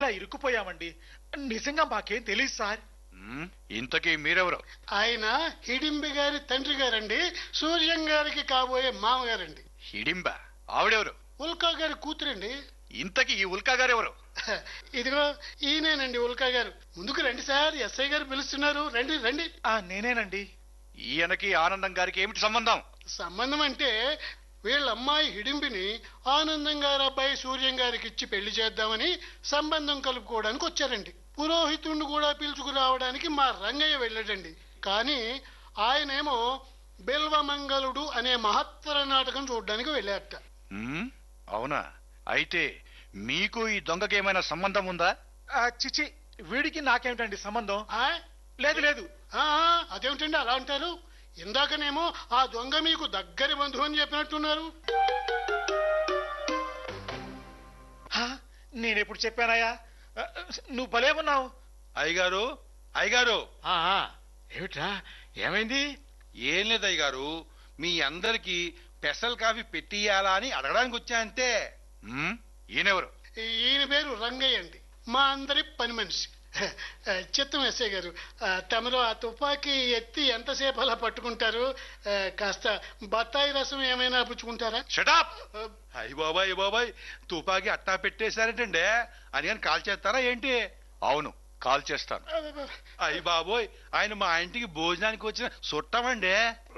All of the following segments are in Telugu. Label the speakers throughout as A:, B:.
A: ఇలా ఇరుక్కుపోయామండి. నిజంగా మాకేం తెలియదు సార్.
B: ఇంతకీ మీరెవరు?
C: ఆయన హిడింబి గారి తండ్రి గారండి, సూర్యం గారికి కాబోయే మామగారండి.
B: హిడింబ? ఆవిడెవరు?
C: ఉల్కా గారి కూతురండి.
B: ఇంతకీ ఈ ఉల్కా గారెవరు?
C: ఇదిగో ఈయనేనండి ఉల్కా గారు. ముందుకు రండి సార్, ఎస్ఐ గారు పిలుస్తున్నారు. రండి రండి.
A: నేనేనండి.
B: ఈయనకి ఆనందం గారికి ఏమిటి సంబంధం?
C: సంబంధం అంటే వీళ్ళ అమ్మాయి హిడింబిని ఆనందం గారి అబ్బాయి సూర్యం గారికి ఇచ్చి పెళ్లి చేద్దామని సంబంధం కలుపుకోవడానికి వచ్చారండి. పురోహితుడిని కూడా పిలుచుకురావడానికి మా రంగయ్య వెళ్ళాడండి. కానీ ఆయనేమో బిల్వమంగళుడు అనే మహత్తర నాటకం చూడడానికి వెళ్ళారట.
B: అవునా? అయితే మీకు ఈ దొంగకి ఏమైనా సంబంధం ఉందా?
A: చిచి, వీడికి నాకేమిటండి సంబంధం? లేదు లేదు.
C: అదేమిటండి అలా అంటారు? ఇందాకనేమో ఆ దొంగ మీకు దగ్గరి బంధువు అని చెప్పినట్టున్నారు.
A: నేనెప్పుడు చెప్పానయ్యా? నువ్వు భలే ఉన్నావు.
D: అయ్యగారు, అయ్యగారు.
E: ఏమిట్రా, ఏమైంది?
D: ఏం లేదు అయ్యగారు, మీ అందరికి స్పెషల్ కాఫీ పెట్టియాలా అని అడగడానికి వచ్చా అంతే.
B: ఈయనెవరు?
C: ఈయన పేరు రంగయ్య అండి, మా అందరి పని మనిషి. చిత్తం ఎస్ఐ గారు, తమరు ఆ తుపాకీ ఎత్తి ఎంతసేపు అలా పట్టుకుంటారు? కాస్త బత్తాయి రసం ఏమైనా పుచ్చుకుంటారా?
B: షటప్!
D: అయ్య బాబాయ్, తుపాకీ అట్టా పెట్టేశారంటండి. అని కానీ కాల్ చేస్తారా ఏంటి?
B: అవును, కాల్ చేస్తాను.
D: అయ్య బాబోయ్, ఆయన మా ఇంటికి భోజనానికి వచ్చిన చుట్టమండి.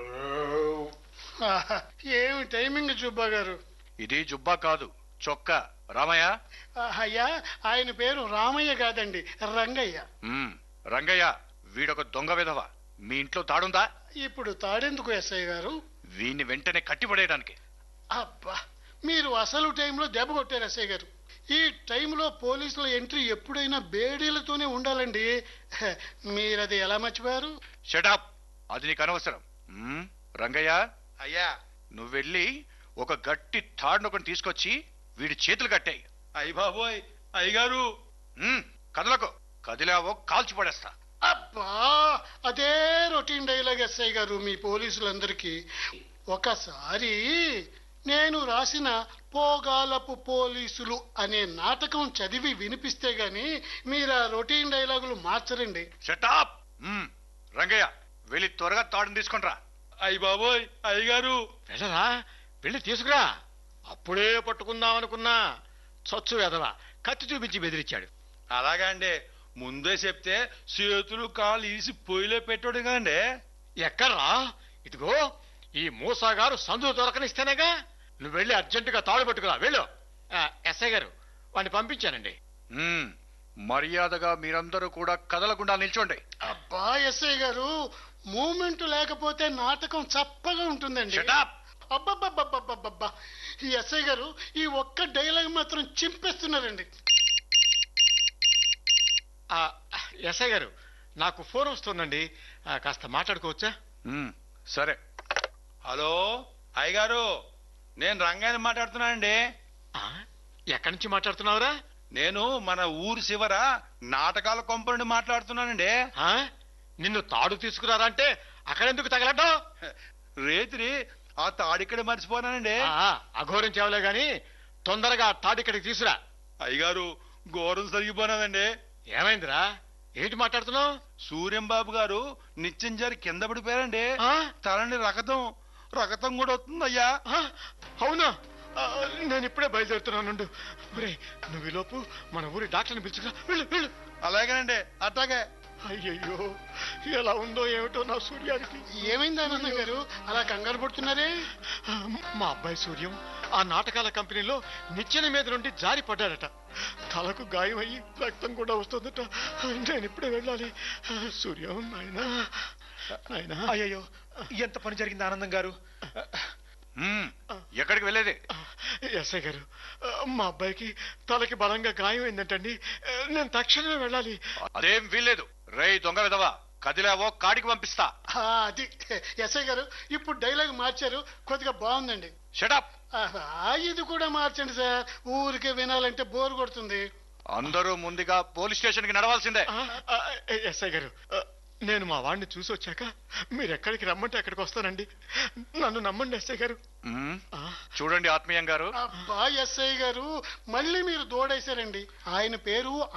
C: ఏమి టైమింగ్ జుబ్బా గారు?
B: ఇది జుబ్బా కాదు, చొక్కా. రామయ్య?
C: అయ్యా, ఆయన పేరు రామయ్య కాదండి, రంగయ్య.
B: రంగయ్య, వీడొక దొంగ విధవ. మీ ఇంట్లో తాడుందా?
C: ఇప్పుడు తాడెందుకు ఎస్ఐ గారు?
B: వీడిని వెంటనే కట్టిపడేయడానికి.
C: అబ్బా, మీరు అసలు టైంలో దెబ్బ కొట్టారు ఎస్ఐ గారు. ఈ టైంలో పోలీసుల ఎంట్రీ ఎప్పుడైనా బేడీలతోనే ఉండాలండి. మీరది ఎలా మర్చిపోయారు?
B: షటప్! అది నీకు అనవసరం. రంగయ్య,
D: అయ్యా,
B: నువ్వు వెళ్ళి ఒక గట్టి తాడునొకని తీసుకొచ్చి వీడి చేతులు కట్టాయి.
D: అయ్య బాబోయ్, అయ్యగారు.
B: కదలకు, కదిలావో కాల్చి పడేస్తా.
C: అబ్బా, అదే రొటీన్ డైలాగ్ ఎస్ఐ గారు మీ పోలీసులందరికీ. ఒకసారి నేను రాసిన పోగాలపు పోలీసులు అనే నాటకం చదివి వినిపిస్తే గాని మీరు ఆ రొటీన్ డైలాగులు మార్చరండి.
B: షటప్! రంగయ్య, వెళ్ళి త్వరగా తాడుని తీసుకుంట్రా.
D: అయ్య బాబోయ్, అయ్యగారు.
E: వెళ్ళరా, వెళ్ళి తీసుకురా. అప్పుడే పట్టుకుందాం అనుకున్నా, చచ్చు ఎదవా కత్తి చూపించి బెదిరించాడు.
D: అలాగా అండి, ముందే చెప్తే చేతులు కాళ్ళు ఈసి పొయ్యిలో పెట్టాడు కదండి.
E: ఎక్కడ్రా? ఇదిగో ఈ మూసాగారు సందు దొరకనిస్తేనేగా. నువ్వు వెళ్ళి అర్జెంటుగా తాడు పట్టుకురా, వెళ్ళు. ఎస్ఐ గారు, వాడిని పంపించానండి.
B: మర్యాదగా మీరందరూ కూడా కదలకుండా నిల్చోండి.
C: అబ్బా ఎస్ఐ గారు, మూమెంట్ లేకపోతే నాటకం చప్పగా ఉంటుందండి. అబ్బబ్బబ్బబ్బబ్బబ్బా, ఈ ఎస్ఐ గారు ఈ ఒక్క డైలాగ్ మాత్రం చింపేస్తున్నారండి.
E: ఎస్ఐ గారు, నాకు ఫోన్ వస్తుందండి, కాస్త మాట్లాడుకోవచ్చా?
B: సరే.
D: హలో అయ్యగారు, నేను రంగాన్ని మాట్లాడుతున్నానండి.
E: ఎక్కడి నుంచి మాట్లాడుతున్నావురా?
D: నేను మన ఊరు చివర నాటకాల కొంప నుండి మాట్లాడుతున్నానండి.
E: నిన్ను తాడు తీసుకురారా అంటే అక్కడెందుకు తగలడ్డావు?
D: రేత్రి ఆ తాడిక్కడ మర్చిపోనానండి.
E: అఘోరించావులే గాని తొందరగా తాడిక్కడికి తీసురా.
D: అయ్యగారు, ఘోరం జరిగిపోయినదండి.
E: ఏమైందిరా? ఏంటి మాట్లాడుతున్నావు?
D: సూర్యం బాబు గారు నిత్యం జారి కింద పడిపోయారండి. తలని రకతం కూడా వస్తుందయ్యా.
E: అవునా? నేను ఇప్పుడే బయలుదేరుతున్నాను. నువ్వు ఈ లోపు మన ఊరి డాక్టర్ని పిలుచుకురా, వెళ్ళు వెళ్ళు.
D: అలాగేనండి, అట్లాగే.
E: అయ్యయ్యో, ఎలా ఉందో ఏమిటో నా సూర్యానికి.
C: ఏమైంది ఆనందం గారు అలా కంగారు పడుతున్నారే?
E: మా అబ్బాయి సూర్యం ఆ నాటకాల కంపెనీలో నిచ్చెన మీద నుండి జారి పడ్డాడట. తలకు గాయం అయ్యి రక్తం కూడా వస్తుందట. నేను ఇప్పుడే వెళ్ళాలి. సూర్యం, నాయనా నాయనా.
A: అయ్యయ్యో, ఎంత పని జరిగింది ఆనందం గారు?
B: ఎక్కడికి వెళ్ళేది?
E: ఎస్ఐ గారు, మా అబ్బాయికి తలకి బలంగా గాయం అయిందంటండి. నేను తక్షణమే వెళ్ళాలి.
B: అదేం వీల్లేదు. రేయ్ దొంగ విధవా, కదిలావో కాడికి పంపిస్తా.
C: అది ఎస్ఐ గారు, ఇప్పుడు డైలాగ్ మార్చారు, కొద్దిగా బాగుందండి.
B: షటప్!
C: ఇది కూడా మార్చండి సార్, ఊరికే వినాలంటే బోర్ కొడుతుంది.
B: అందరూ ముందుగా పోలీస్ స్టేషన్ కి నడవాల్సిందే.
E: ఎస్ఐ గారు, నేను మా వాడిని చూసి వచ్చాక మీరు ఎక్కడికి రమ్మంటే అక్కడికి వస్తానండి. నన్ను నమ్మండి ఎస్ఐ గారు.
B: చూడండి ఆత్మీయం గారు.
C: అబ్బా ఎస్ఐ గారు, మళ్ళీ మీరు దూడేశారండి. ఆయన పేరు